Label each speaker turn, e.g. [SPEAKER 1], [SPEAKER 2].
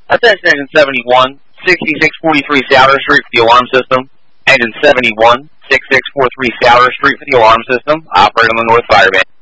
[SPEAKER 1] Attention Engine 71, 6643 Souter Street for the alarm system. Engine 71, 6643 Souter Street for the alarm system. Operate on the North Fireband.